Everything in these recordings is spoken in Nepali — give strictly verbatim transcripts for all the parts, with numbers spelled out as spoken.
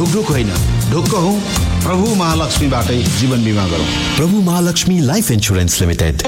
ढुकढुक होइन, ढुक्क हौँ। प्रभु महालक्ष्मीबाटै जीवन बिमा गरौँ। प्रभु महालक्ष्मी लाइफ इन्स्योरेन्स लिमिटेड।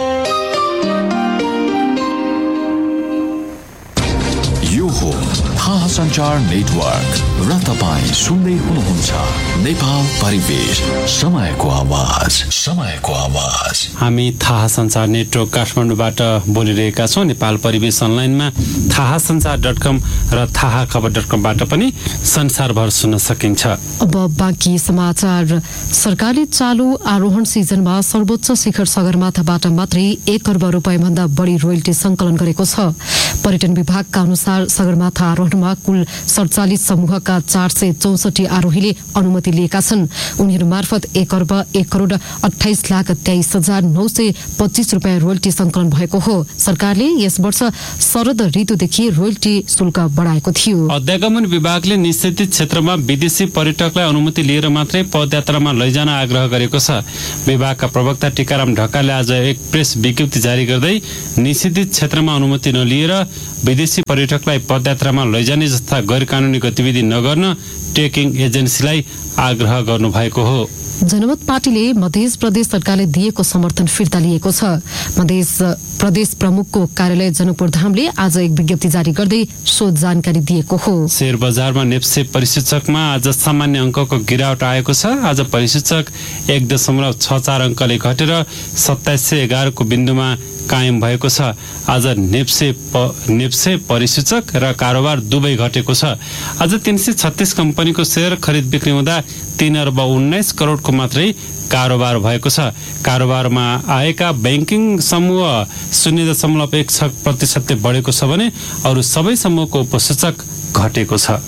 यो हो थाहा सञ्चार नेटवर्क र तपाईँ सुन्दै हुनुहुन्छ नेपाल परिवेश, समयको आवाज, समयको आवाज। हामी थाहा सञ्चार नेटवर्क काठमाडौँबाट बोलिरहेका छौँ। नेपाल परिवेश अनलाइनमा थाहा सञ्चार डट कम र थाहा खबर डट कमबाट पनि संसारभर सुन्न सकिन्छ। अब बाँकी समाचार। सरकारले चालु आरोहण सिजनमा सर्वोच्च शिखर सगरमाथाबाट मात्रै एक अर्ब रुपियाँ भन्दा बढी रोयल्टी संकलन गरेको छ। पर्यटन विभागका अनुसार सगरमाथा आरोहणमा कुल सडचालिस समूहका चार सय चौसठी आरोहीले अनुमति लिएका छन्। उनीहरू मार्फत एक अर्ब एक करोड अठाइस लाख तेइस हजार नौ सय पच्चीस रुपियाँ रोयल्टी संकलन भएको हो। सरकारले यस वर्ष शरद ऋतुदेखि रोयल्टी शुल्क बढाएको थियो। अध्यागमन विभागले निषेधित क्षेत्रमा विदेशी पर्यटकलाई अनुमति लिएर मात्रै पदयात्रामा लैजान आग्रह गरेको छ। विभागका प्रवक्ता टीकाराम ढकालले आज एक प्रेस विज्ञप्ति जारी गर्दै निषेधित क्षेत्रमा अनुमति नलिएर विदेशी पर्यटकलाई पदयात्रामा लैजाने जस्ता गैर कानूनी गतिविधि नगर्न ट्रेकिङ एजेन्सीलाई आग्रह गर्नुभएको हो। जनमत पार्टीले मध्य प्रदेश सरकारले दिएको समर्थन फिर्ता लिएको छ। मध्य प्रदेश प्रमुखको कार्यालय जनकपुर धामले आज एक विज्ञप्ति जारी गर्दै सो जानकारी दिएको हो। शेयर बजारमा नेप्से परिसूचकमा आज सामान्य अंकको गिरावट आएको छ। आज परिसूचक एक दशमलव छ चार अंकले घटेर सत्ताइस सय एघारको बिन्दुमा कायम भएको छ। आज नेप्से प, नेप्से परिसूचक र कारोबार दुवै घटेको छ। आज तीन सय छत्तीस कम्पनीको शेयर खरिद बिक्री हुँदा तीन अर्ब उन्नाइस करोडको मात्रै कारोबार भएको छ। कारोबारमा आएका बैंकिङ समूह शून्य दशमलव एक छ प्रतिशतले बढेको छ भने अरू सबै समूहको उपसूचक घटेको छ।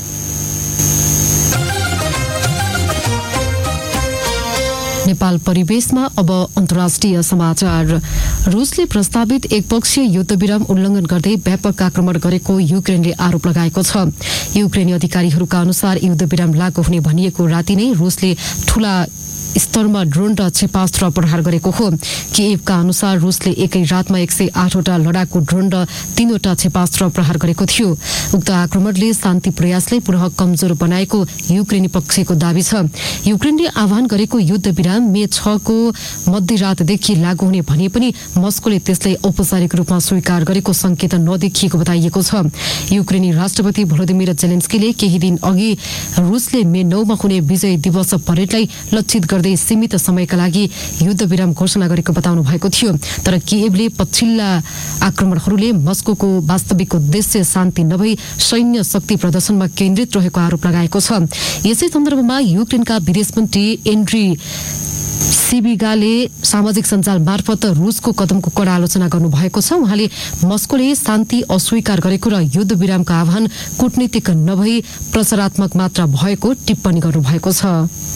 नेपाल परिवेशमा अब अन्तर्राष्ट्रिय समाचार। रुसले प्रस्तावित एकपक्षीय युद्धविराम उल्लङ्घन गर्दै व्यापक आक्रमण गरेको युक्रेनले आरोप लगाएको छ। युक्रेनी अधिकारीहरूका अनुसार युद्धविराम लागू हुने भनिएको राति नै रुसले ठूला स्तरमा ड्रोन र क्षेपास्त्र प्रहार गरेको हो। किएभका अनुसार रुसले एकै रातमा एक सय आठवटा लडाकु ड्रोन र तीनवटा क्षेपास्त्र प्रहार गरेको थियो। उक्त आक्रमणले शान्ति प्रयासलाई पुनः कमजोर बनाएको युक्रेनी पक्षको दावी छ। युक्रेनले आह्वान गरेको युद्ध विराम मे छको मध्यरातदेखि लागू हुने भने पनि मस्कोले त्यसलाई औपचारिक रूपमा स्वीकार गरेको संकेत नदेखिएको बताइएको छ। युक्रेनी राष्ट्रपति भोलोदिमिर जेलेन्स्कीले केही दिन अघि रुसले मे नौमा हुने विजय दिवस परेडलाई लक्षित गर्दै सीमित समयका लागि युद्ध विराम घोषणा गरेको बताउनु भएको थियो। तर किएभले पछिल्ला आक्रमणहरूले मस्कोको वास्तविक उद्देश्य शान्ति नभई सैन्य शक्ति प्रदर्शनमा केन्द्रित रहेको आरोप लगाएको छ। यसै सन्दर्भमा युक्रेनका विदेश मन्त्री एन्ड्री सिबिगाले सामाजिक सञ्जाल मार्फत रुसको कदमको कडा आलोचना गर्नुभएको छ। उहाँले मस्कोले शान्ति अस्वीकार गरेको र युद्ध विरामको आह्वान कूटनीतिक नभई प्रचारात्मक मात्र भएको टिप्पणी गर्नुभएको छ।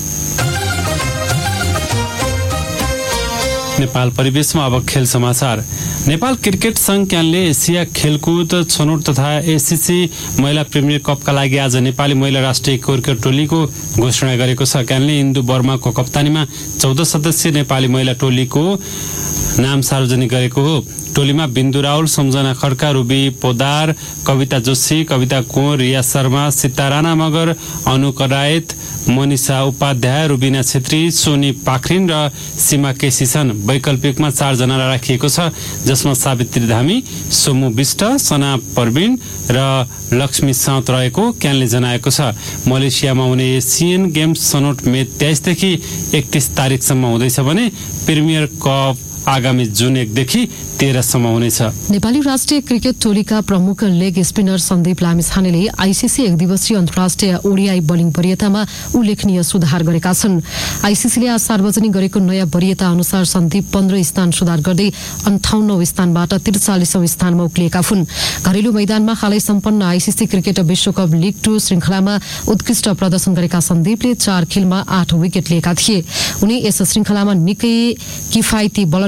नेपाल परिवेशमा अब खेल समाचार। नेपाल क्रिकेट संघ क्यानले एसिया खेलकुद छनौट तथा एसिसी महिला प्रिमियर कपका लागि आज नेपाली महिला राष्ट्रिय क्रिकेट टोलीको घोषणा गरेको छ। क्यानले इन्दु वर्माको कप्तानीमा चौध सदस्यीय नेपाली महिला टोलीको नाम सार्वजनिक गरेको हो। टोलीमा बिन्दु राउल, सम्झना खड्का, रुबी पोदार, कविता जोशी, कविता कुँवर, रिया शर्मा, सीता राणा मगर, अनु करायत, मनिषा उपाध्याय, रुबिना छेत्री, सोनी पाखरिन र सीमा केसी छन्। वैकल्पिकमा चारजनालाई राखिएको छ, जसमा सावित्री धामी, सोमु विष्ट, सना परबिन र लक्ष्मी साउत रहेको क्यानले जनाएको छ। मलेसियामा हुने एसियन गेम्स छनौट मे तेइसदेखि एकतीस तारिकसम्म हुँदैछ भने प्रिमियर कप आगामी जुन एकदेखि तेह्रसम्म हुनेछ। नेपाली राष्ट्रिय क्रिकेट टोलीका प्रमुख लेग स्पिनर सन्दीप लामिछानेले आइसिसी एक दिवसीय अन्तर्राष्ट्रिय ओडिआई बोलिङ वरियतामा उल्लेखनीय सुधार गरेका छन्। आइसिसीले आज सार्वजनिक गरेको नयाँ वरियता अनुसार सन्दीप पन्ध्र स्थान सुधार गर्दै अन्ठाउन्नौ स्थानबाट त्रिचालिसौं स्थानमा उक्लिएका हुन्। घरेलु मैदानमा हालै सम्पन्न आइसिसी क्रिकेट विश्वकप लिग टू श्रृंखलामा उत्कृष्ट प्रदर्शन गरेका सन्दीपले चार खेलमा आठ विकेट लिएका थिए। उनी यस श्रृंखलामा निकै किफायती बलर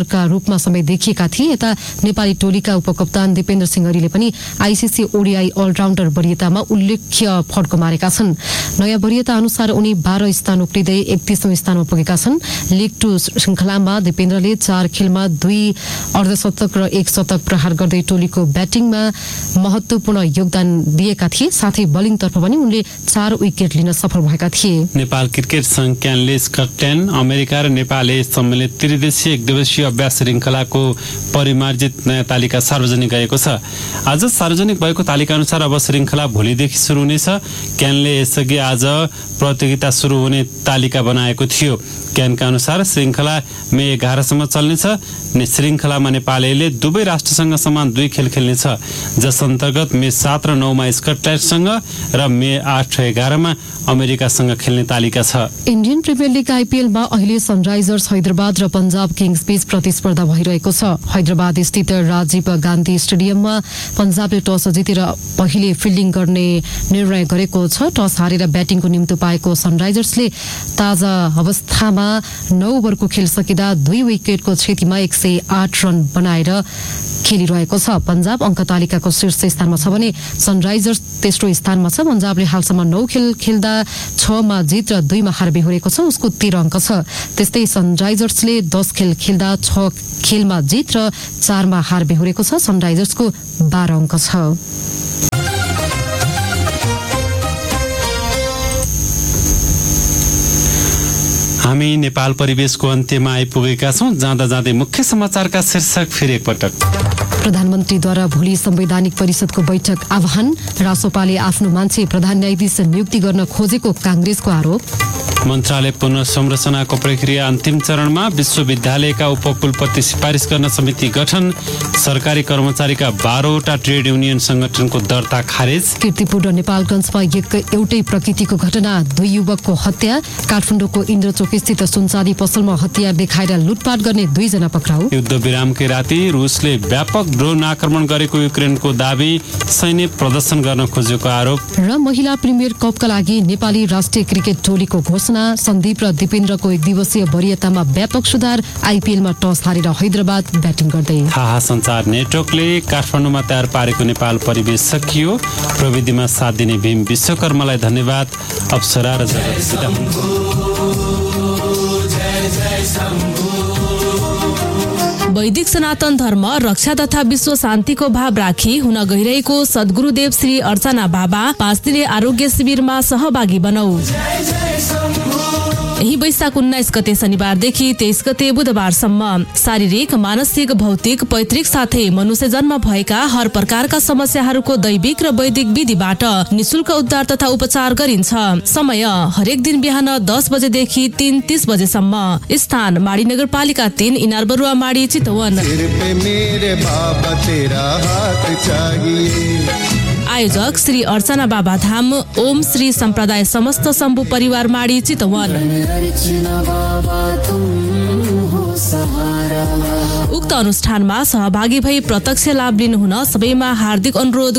प्लेयरका रूपमा समेत देखिएका थिए। यता नेपाली टोलीका उपकप्तान दिपेन्द्र सिंह हरीले पनि आईसीसी ओडीआई अलराउन्डर वरियतामा उल्लेख्य फड्को मारेका छन्। नयाँ वरियता अनुसार उनी बाह्र स्थान उक्लिँदै एकतीसौं स्थानमा पुगेका छन्। लिग टू श्रृङ्खलामा दिपेन्द्रले चार खेलमा दुई अर्धशतक र एक शतक प्रहार गर्दै टोलीको ब्याटिङमा महत्वपूर्ण योगदान दिएका थिए। साथै बलिङतर्फ पनि उनले चार विकेट लिन सफल भएका थिए। नेपाल क्रिकेट संघ क्यानले स्कटल्याण्ड, अमेरिका र नेपाल सम्मिलित त्रिदेशीय एक दिवसीय अभ्यास श्रृङ्खलाको परिमार्जित नयाँ तालिका सार्वजनिक गरेको छ। आज सार्वजनिक भएको तालिका अनुसार अब श्रृङ्खला भोलिदेखि सुरु हुनेछ। क्यानले यसअघि आज प्रतियोगिता सुरु हुने तालिका बनाएको थियो। क्यानका अनुसार श्रृङ्खला मे एघारसम्म चल्नेछ। श्रृङ्खलामा नेपालले दुवै राष्ट्रसँग समान दुई खेल खेल्नेछ, जस अन्तर्गत मे सात र नौमा स्कटल्याण्डसँग र मे आठ र एघारमा अमेरिकासँग खेल्ने तालिका छ। इन्डियन प्रिमियर लिग आईपीएलमा अहिले सनराइजर्स हैदराबाद र पन्जाब किङ्स बीच प्रतिस्पर्धा भइरहेको छ। हैदराबाद स्थित राजीव गान्धी स्टेडियममा पन्जाबले टस जितेर पहिले फिल्डिङ गर्ने निर्णय गरेको छ। टस हारेर ब्याटिङको निम्तो पाएको सनराइजर्सले ताजा अवस्थामा नौ ओभरको खेल सकिँदा दुई विकेटको क्षतिमा एक सय आठ रन बनाएर खेलिरहेको छ। पन्जाब अङ्क तालिकाको शीर्ष स्थानमा छ भने सनराइजर्स तेस्रो स्थानमा छ। पन्जाबले हालसम्म नौ खेल खेल्दा छमा जित र दुईमा हार बेहोरेको छ, उसको तेह्र अङ्क छ। त्यस्तै सनराइजर्सले दस खेल खेल्दा छ खेलमा जित र चारमा हार बेहोरेको छ। सनराइजर्सको बाह्र अङ्क छ। हामी नेपाल परिवेशको अन्त्यमा आइपुगेका छौं। जाँदा जाँदै मुख्य समाचारका शीर्षक फेरि एकपटक। प्रधानमन्त्रीद्वारा भोलि संवैधानिक परिषदको बैठक आह्वान। रासोपाले आफ्नो मान्छे प्रधान न्यायाधीश नियुक्ति गर्न खोजेको कांग्रेसको आरोप। मन्त्रालय पुनर्संरचनाको प्रक्रिया अन्तिम चरणमा। विश्वविद्यालयका उपकुलपति सिफारिस गर्न समिति गठन। सरकारी कर्मचारीका बाह्रवटा ट्रेड युनियन संगठनको दर्ता खारेज। कीर्तिपुर र नेपालगञ्जमा एक एउटै प्रकृतिको घटना, दुई युवकको हत्या। काठमाडौँको इन्द्रचोक स्थित सुनचाँदी पसलमा हतियार देखाएर लुटपाट गर्ने दुईजना पक्राउ। युद्ध विरामकै राति रुसले व्यापक ड्रोन आक्रमण गरेको युक्रेनको दावी। सैन्य प्रदर्शन गर्न खोजेको आरोप। र महिला प्रिमियर कपका लागि नेपाली राष्ट्रिय क्रिकेट टोलीको घोषणा। सन्दीप र दिपेन्द्रको एक दिवसीय वरियतामा व्यापक सुधार। आईपीएलमा टस हारेर हैदराबाद ब्याटिङ गर्दै। थाहा सञ्चार नेटवर्कले काठमाडौँमा तयार पारेको नेपाल परिवेश सकियो। प्रविधिमा साथ दिने भीम विश्वकर्मालाई धन्यवाद। अप्सरा र वैदिक सनातन धर्म रक्षा तथा विश्व शान्तिको भाव राखी हुन गइरहेको सद्गुरुदेव श्री अर्चना बाबा पाँच दिने आरोग्य शिविरमा सहभागी बनौ। यही वैशाख उन्नाइस गते शनिबारदेखि तेइस गते बुधबारसम्म शारीरिक, मानसिक, भौतिक, पैतृक साथै मनुष्य जन्म भएका हर प्रकारका समस्याहरूको दैविक र वैदिक विधिबाट निशुल्क उद्धार तथा उपचार गरिन्छ। समय हरेक दिन बिहान दस बजेदेखि तीन तीस बजेसम्म। स्थान माडी नगरपालिका तीन, इनारबरुवा माडी, चितवन। आयोजक श्री अर्चना बाबा धाम, ओम श्री सम्प्रदाय समस्त शम्भु परिवार माडी, चितवन। उक्त अनुष्ठानमा सहभागी भई प्रत्यक्ष लाभ लिनुहुन सबैमा हार्दिक अनुरोध